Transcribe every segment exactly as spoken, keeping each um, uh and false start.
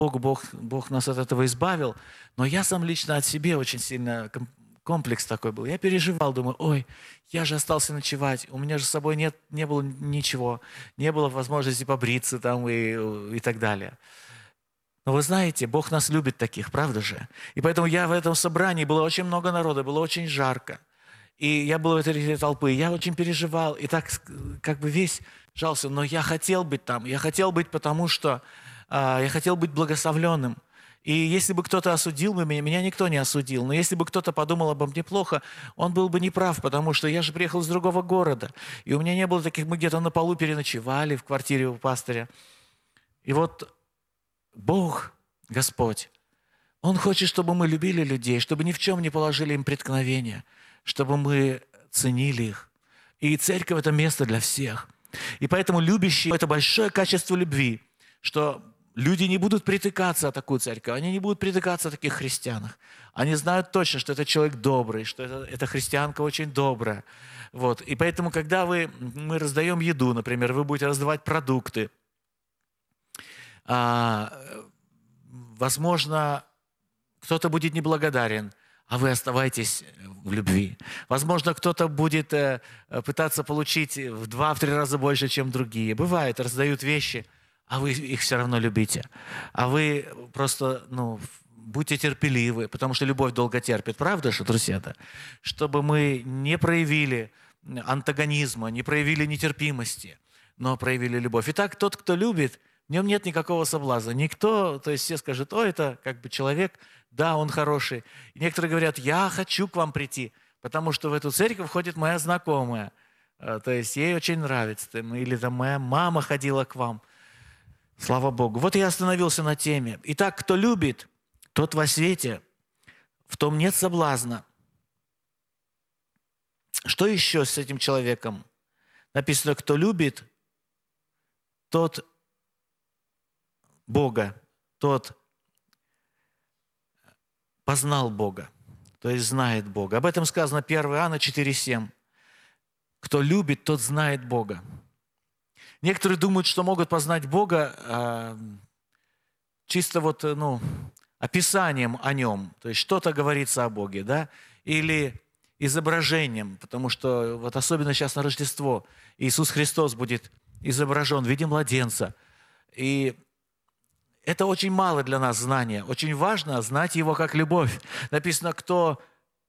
Богу, Бог, Бог нас от этого избавил. Но я сам лично от себя очень сильно ком- комплекс такой был. Я переживал, думаю, ой, я же остался ночевать, у меня же с собой нет, не было ничего, не было возможности побриться там и, и так далее. Но вы знаете, Бог нас любит таких, правда же? И поэтому я в этом собрании, было очень много народа, было очень жарко. И я был в этой толпы, я очень переживал, и так как бы весь жался. Но я хотел быть там, я хотел быть, потому что а, я хотел быть благословленным. И если бы кто-то осудил бы меня, меня никто не осудил. Но если бы кто-то подумал обо мне плохо, он был бы неправ, потому что я же приехал из другого города. И у меня не было таких, мы где-то на полу переночевали в квартире у пастыря. И вот Бог, Господь, Он хочет, чтобы мы любили людей, чтобы ни в чем не положили им преткновения, чтобы мы ценили их. И церковь – это место для всех. И поэтому любящие – это большое качество любви, что люди не будут притыкаться о такую церковь, они не будут притыкаться о таких христианах. Они знают точно, что это человек добрый, что это, эта христианка очень добрая. Вот. И поэтому, когда вы, мы раздаем еду, например, вы будете раздавать продукты, а, возможно, кто-то будет неблагодарен, а вы оставайтесь в любви. Возможно, кто-то будет э, пытаться получить в два-три раза больше, чем другие. Бывает, раздают вещи, а вы их все равно любите. А вы просто, ну, будьте терпеливы, потому что любовь долго терпит. Правда же, друзья-то? Чтобы мы не проявили антагонизма, не проявили нетерпимости, но проявили любовь. Итак, тот, кто любит, в нем нет никакого соблазна. Никто, то есть все скажут, о, это как бы человек, да, он хороший. И некоторые говорят, я хочу к вам прийти, потому что в эту церковь ходит моя знакомая. То есть ей очень нравится. Или там моя мама ходила к вам. Слава Богу. Вот я остановился на теме. Итак, кто любит, тот во свете, в том нет соблазна. Что еще с этим человеком? Написано, кто любит, тот Бога, тот познал Бога, то есть знает Бога. Об этом сказано первое Иоанна четыре семь. Кто любит, тот знает Бога. Некоторые думают, что могут познать Бога э, чисто вот, ну, описанием о Нем, то есть что-то говорится о Боге, да, или изображением, потому что вот особенно сейчас на Рождество Иисус Христос будет изображен в виде младенца. И это очень мало для нас знания. Очень важно знать Его как любовь. Написано, кто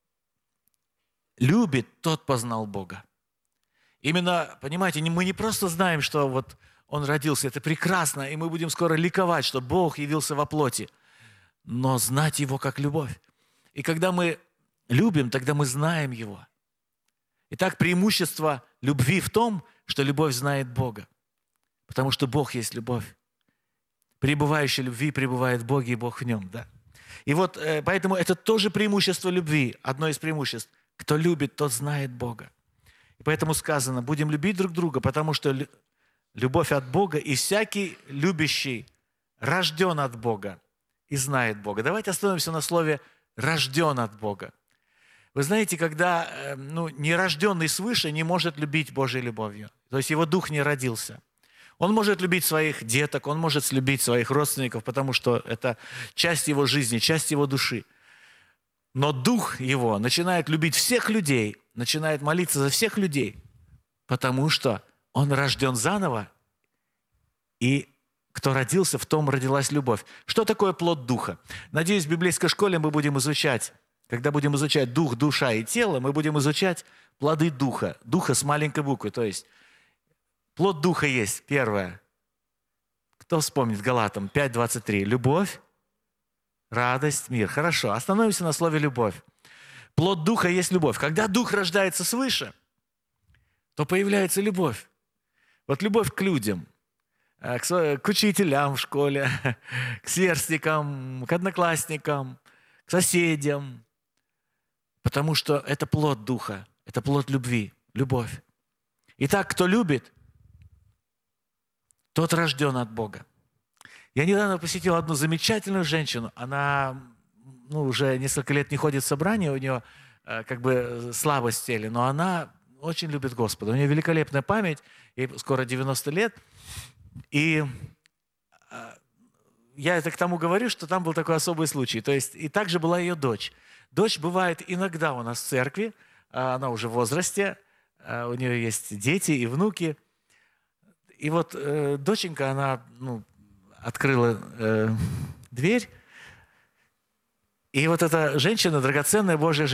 любит, тот познал Бога. Именно, понимаете, мы не просто знаем, что вот Он родился, это прекрасно, и мы будем скоро ликовать, что Бог явился во плоти, но знать Его как любовь. И когда мы любим, тогда мы знаем Его. Итак, преимущество любви в том, что любовь знает Бога, потому что Бог есть любовь. Пребывающий в любви пребывает в Боге, и Бог в нем. Да? И вот поэтому это тоже преимущество любви, одно из преимуществ. Кто любит, тот знает Бога. И поэтому сказано, будем любить друг друга, потому что любовь от Бога, и всякий любящий рожден от Бога и знает Бога. Давайте остановимся на слове «рожден от Бога». Вы знаете, когда ну, нерожденный свыше не может любить Божьей любовью, то есть его дух не родился. Он может любить своих деток, он может любить своих родственников, потому что это часть его жизни, часть его души. Но дух его начинает любить всех людей, начинает молиться за всех людей, потому что он рожден заново, и кто родился, в том родилась любовь. Что такое плод духа? Надеюсь, в библейской школе мы будем изучать, когда будем изучать дух, душа и тело, мы будем изучать плоды духа, духа с маленькой буквы, то есть плод духа есть, первое. Кто вспомнит Галатам пять двадцать три? Любовь, радость, мир. Хорошо, остановимся на слове «любовь». Плод духа есть любовь. Когда дух рождается свыше, то появляется любовь. Вот любовь к людям, к учителям в школе, к сверстникам, к одноклассникам, к соседям. Потому что это плод духа, это плод любви, любовь. Итак, кто любит, тот рожден от Бога. Я недавно посетил одну замечательную женщину. Она ну, уже несколько лет не ходит в собрание, у нее э, как бы слабость в теле, но она очень любит Господа. У нее великолепная память, ей скоро девяносто лет. И э, я это к тому говорю, что там был такой особый случай. То есть и также была ее дочь. Дочь бывает иногда у нас в церкви, а она уже в возрасте, а у нее есть дети и внуки. И вот э, доченька, она ну, открыла э, дверь, и вот эта женщина, драгоценная Божья